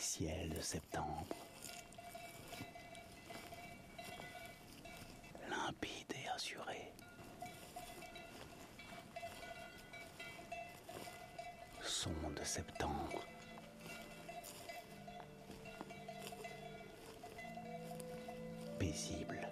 ciel de septembre, limpide et azuré. Son de septembre, paisible.